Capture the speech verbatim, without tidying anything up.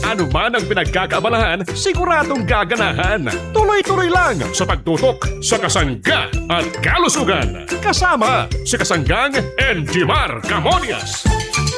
Anuman ang pinagkakaabalahan, siguradong gaganahan. Tuloy-tuloy lang sa pagtutok sa kasangga at kalusugan. Kasama si Kasanggang Enjimar Camonias.